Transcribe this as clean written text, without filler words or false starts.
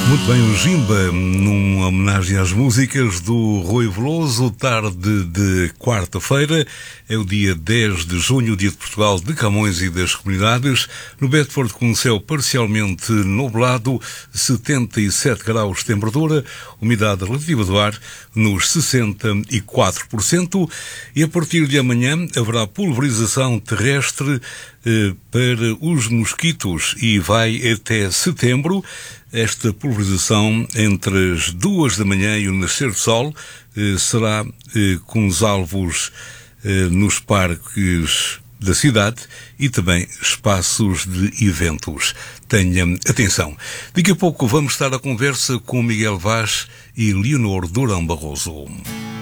Muito bem, o Jimba, numa homenagem às músicas do Rui Veloso, tarde de quarta-feira, é o dia 10 de junho, dia de Portugal, de Camões e das Comunidades, no Bedford com o céu parcialmente nublado, 77 graus de temperatura, umidade relativa do ar nos 64%, e a partir de amanhã haverá pulverização terrestre para os mosquitos e vai até setembro. Esta pulverização entre as 2 da manhã e o nascer do sol será com os alvos nos parques da cidade e também espaços de eventos. Tenha atenção. Daqui a pouco vamos estar à conversa com Miguel Vaz e Leonor Durão Barroso.